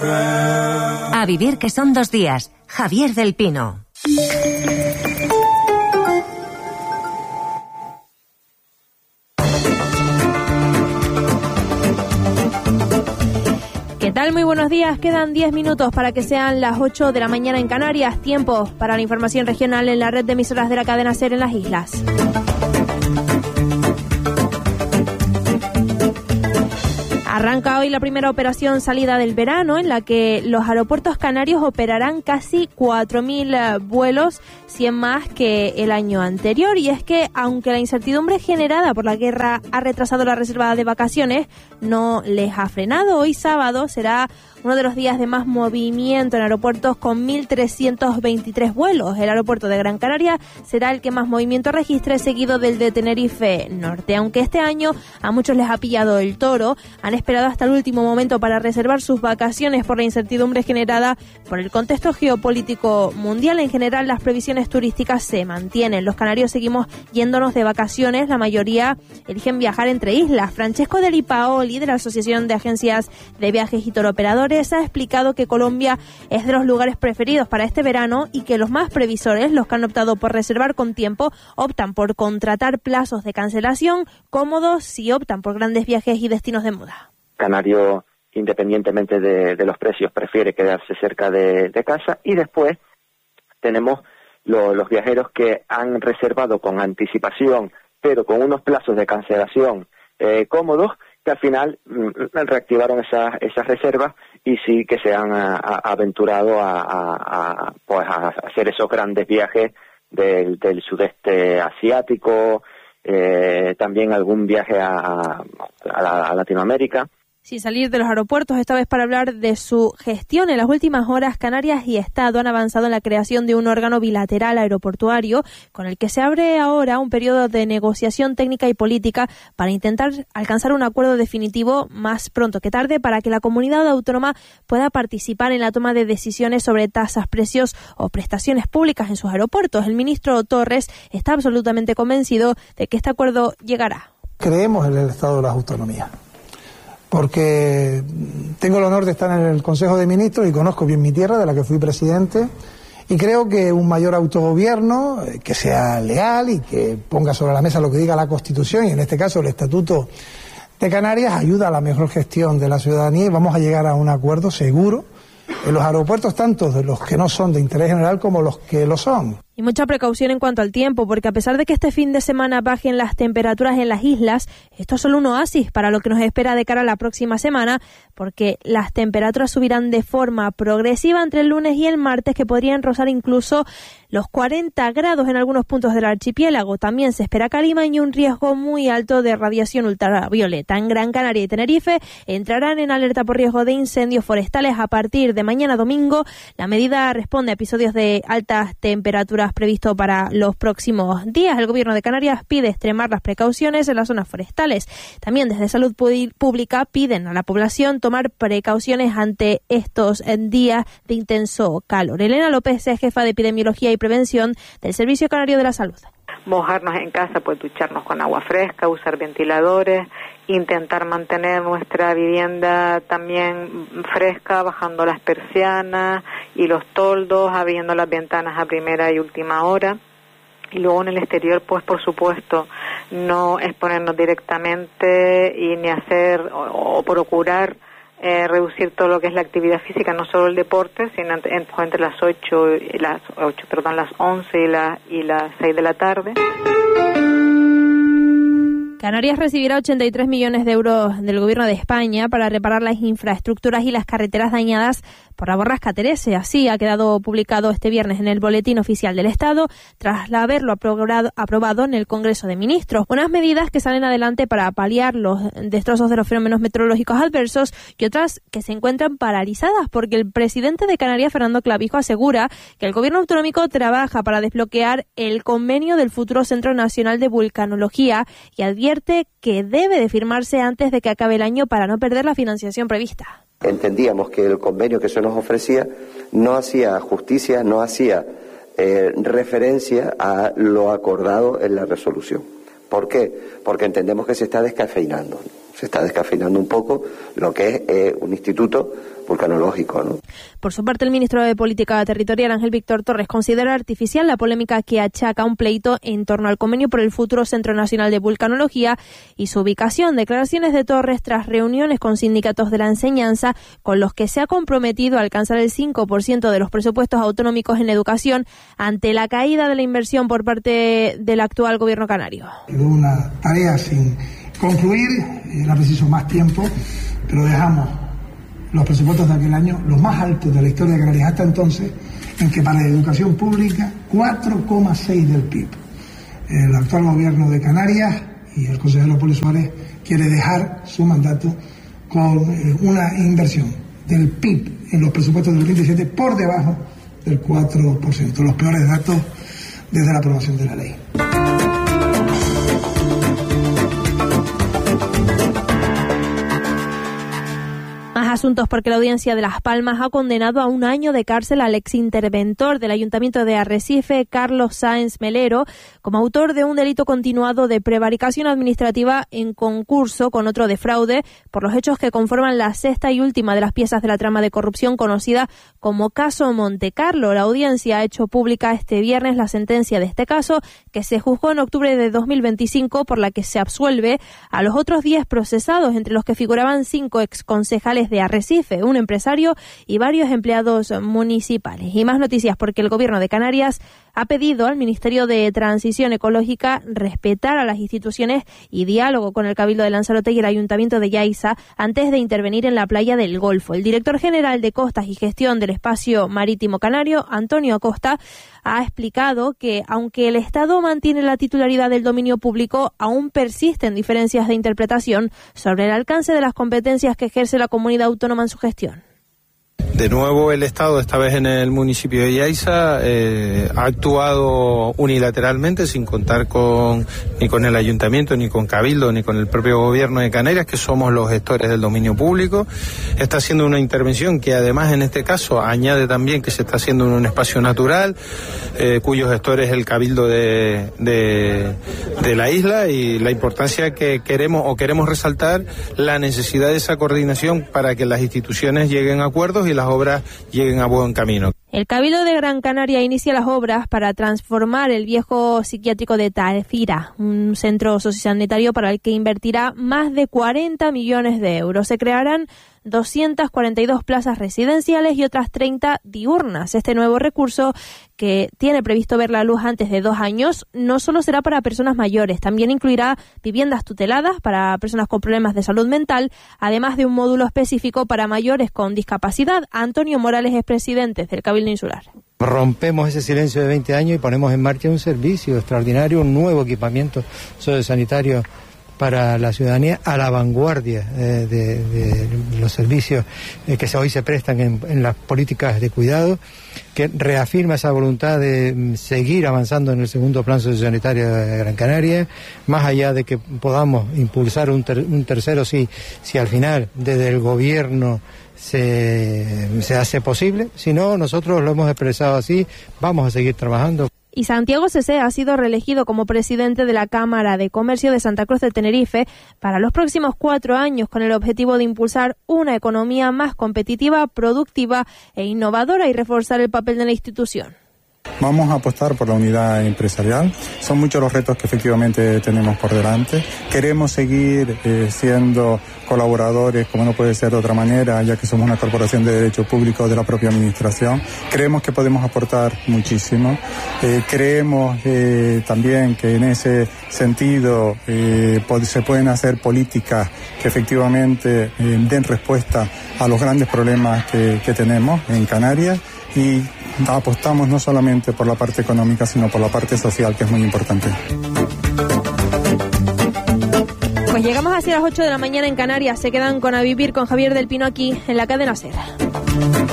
A vivir que son 2 días. Javier del Pino. ¿Qué tal? Muy buenos días. Quedan 10 minutos para que sean las 8 de la mañana en Canarias. Tiempo para la información regional en la red de emisoras de la cadena SER en las islas. Arranca hoy la primera operación salida del verano, en la que los aeropuertos canarios operarán casi 4.000 vuelos, 100 más que el año anterior. Y es que, aunque la incertidumbre generada por la guerra ha retrasado la reserva de vacaciones, no les ha frenado. Hoy sábado será uno de los días de más movimiento en aeropuertos, con 1.323 vuelos. El aeropuerto de Gran Canaria será el que más movimiento registre, seguido del de Tenerife Norte. Aunque este año a muchos les ha pillado el toro, han esperado hasta el último momento para reservar sus vacaciones por la incertidumbre generada por el contexto geopolítico mundial. En general, las previsiones turísticas se mantienen. Los canarios seguimos yéndonos de vacaciones. La mayoría eligen viajar entre islas. Francesco Deli Paoli, de la Asociación de Agencias de Viajes y Touroperadores, ha explicado que Colombia es de los lugares preferidos para este verano y que los más previsores, los que han optado por reservar con tiempo, optan por contratar plazos de cancelación cómodos si optan por grandes viajes y destinos de moda. Canario, independientemente de los precios, prefiere quedarse cerca de casa. Y después tenemos los viajeros que han reservado con anticipación, pero con unos plazos de cancelación cómodos, que al final reactivaron esas reservas y sí que se han aventurado a hacer esos grandes viajes del sudeste asiático, también algún viaje a Latinoamérica. Sin salir de los aeropuertos, esta vez para hablar de su gestión. En las últimas horas, Canarias y Estado han avanzado en la creación de un órgano bilateral aeroportuario, con el que se abre ahora un periodo de negociación técnica y política para intentar alcanzar un acuerdo definitivo más pronto que tarde, para que la comunidad autónoma pueda participar en la toma de decisiones sobre tasas, precios o prestaciones públicas en sus aeropuertos. El ministro Torres está absolutamente convencido de que este acuerdo llegará. Creemos en el Estado de las autonomías, porque tengo el honor de estar en el Consejo de Ministros y conozco bien mi tierra, de la que fui presidente, y creo que un mayor autogobierno, que sea leal y que ponga sobre la mesa lo que diga la Constitución, y en este caso el Estatuto de Canarias, ayuda a la mejor gestión de la ciudadanía, y vamos a llegar a un acuerdo seguro en los aeropuertos, tanto de los que no son de interés general como los que lo son. Y mucha precaución en cuanto al tiempo, porque a pesar de que este fin de semana bajen las temperaturas en las islas, esto es solo un oasis para lo que nos espera de cara a la próxima semana, porque las temperaturas subirán de forma progresiva entre el lunes y el martes, que podrían rozar incluso los 40 grados en algunos puntos del archipiélago. También se espera calima y un riesgo muy alto de radiación ultravioleta. En Gran Canaria y Tenerife entrarán en alerta por riesgo de incendios forestales a partir de mañana domingo. La medida responde a episodios de altas temperaturas previsto para los próximos días. El Gobierno de Canarias pide extremar las precauciones en las zonas forestales. También desde Salud Pública piden a la población tomar precauciones ante estos días de intenso calor. Elena López es jefa de Epidemiología y Prevención del Servicio Canario de la Salud. Mojarnos en casa, pues ducharnos con agua fresca, usar ventiladores, intentar mantener nuestra vivienda también fresca, bajando las persianas y los toldos, abriendo las ventanas a primera y última hora. Y luego en el exterior, pues por supuesto, no exponernos directamente y ni hacer o procurar reducir todo lo que es la actividad física, no solo el deporte, sino entre las 11 y las 6 de la tarde. Canarias recibirá 83 millones de euros del Gobierno de España para reparar las infraestructuras y las carreteras dañadas por la borrasca Terese. Así ha quedado publicado este viernes en el Boletín Oficial del Estado, tras haberlo aprobado en el Congreso de Ministros. Unas medidas que salen adelante para paliar los destrozos de los fenómenos meteorológicos adversos, y otras que se encuentran paralizadas, porque el presidente de Canarias, Fernando Clavijo, asegura que el Gobierno autonómico trabaja para desbloquear el convenio del futuro Centro Nacional de Vulcanología, y advierte que debe de firmarse antes de que acabe el año para no perder la financiación prevista. Entendíamos que el convenio que se nos ofrecía no hacía justicia, no hacía referencia a lo acordado en la resolución. ¿Por qué? Porque entendemos que se está descafeinando. se está descafeinando un poco lo que es un instituto vulcanológico, ¿no? Por su parte, el ministro de Política Territorial, Ángel Víctor Torres, considera artificial la polémica que achaca un pleito en torno al convenio por el futuro Centro Nacional de Vulcanología y su ubicación. Declaraciones de Torres tras reuniones con sindicatos de la enseñanza, con los que se ha comprometido a alcanzar el 5% de los presupuestos autonómicos en educación ante la caída de la inversión por parte del actual gobierno canario. Quedó una tarea sin concluir, era preciso más tiempo, pero dejamos los presupuestos de aquel año, los más altos de la historia de Canarias hasta entonces, en que para la educación pública 4,6 del PIB. El actual gobierno de Canarias y el consejero Poli Suárez quiere dejar su mandato con una inversión del PIB en los presupuestos del 2017 por debajo del 4%, los peores datos desde la aprobación de la ley. Más asuntos, porque la Audiencia de Las Palmas ha condenado a 1 año de cárcel al exinterventor del Ayuntamiento de Arrecife, Carlos Sáenz Melero, como autor de un delito continuado de prevaricación administrativa en concurso con otro de fraude por los hechos que conforman la sexta y última de las piezas de la trama de corrupción conocida como Caso Montecarlo. La Audiencia ha hecho pública este viernes la sentencia de este caso, que se juzgó en octubre de 2025, por la que se absuelve a los otros 10 procesados, entre los que figuraban 5 exconcejales de Arrecife, un empresario y varios empleados municipales. Y más noticias, porque el Gobierno de Canarias ha pedido al Ministerio de Transición Ecológica respetar a las instituciones y diálogo con el Cabildo de Lanzarote y el Ayuntamiento de Yaiza antes de intervenir en la playa del Golfo. El director general de Costas y Gestión del Espacio Marítimo Canario, Antonio Acosta, ha explicado que, aunque el Estado mantiene la titularidad del dominio público, aún persisten diferencias de interpretación sobre el alcance de las competencias que ejerce la comunidad autónoma en su gestión. De nuevo, el Estado, esta vez en el municipio de Yaiza, ha actuado unilateralmente sin contar ni con el Ayuntamiento, ni con Cabildo, ni con el propio Gobierno de Canarias, que somos los gestores del dominio público. Está haciendo una intervención que, además, en este caso, añade también que se está haciendo en un espacio natural, cuyo gestor es el Cabildo de la isla, y la importancia que queremos resaltar la necesidad de esa coordinación para que las instituciones lleguen a acuerdos y las obras lleguen a buen camino. El Cabildo de Gran Canaria inicia las obras para transformar el viejo psiquiátrico de Tafira, un centro sociosanitario para el que invertirá más de 40 millones de euros. Se crearán 242 plazas residenciales y otras 30 diurnas. Este nuevo recurso, que tiene previsto ver la luz antes de 2 años, no solo será para personas mayores, también incluirá viviendas tuteladas para personas con problemas de salud mental, además de un módulo específico para mayores con discapacidad. Antonio Morales es presidente del Cabildo Insular. Rompemos ese silencio de 20 años y ponemos en marcha un servicio extraordinario, un nuevo equipamiento sociosanitario para la ciudadanía, a la vanguardia de los servicios que hoy se prestan en las políticas de cuidado, que reafirma esa voluntad de seguir avanzando en el segundo plan sociosanitario de Gran Canaria, más allá de que podamos impulsar un tercero si al final desde el gobierno se hace posible. Si no, nosotros lo hemos expresado así, vamos a seguir trabajando. Y Santiago Cesé ha sido reelegido como presidente de la Cámara de Comercio de Santa Cruz de Tenerife para los próximos 4 años, con el objetivo de impulsar una economía más competitiva, productiva e innovadora y reforzar el papel de la institución. Vamos a apostar por la unidad empresarial. Son muchos los retos que efectivamente tenemos por delante. Queremos seguir siendo colaboradores, como no puede ser de otra manera, ya que somos una corporación de derecho público de la propia administración. Creemos que podemos aportar muchísimo. Creemos también que en ese sentido se pueden hacer políticas que efectivamente den respuesta a los grandes problemas que tenemos en Canarias, y apostamos no solamente por la parte económica, sino por la parte social, que es muy importante. Pues llegamos hacia las 8 de la mañana en Canarias. Se quedan con A Vivir con Javier del Pino aquí en la cadena SER.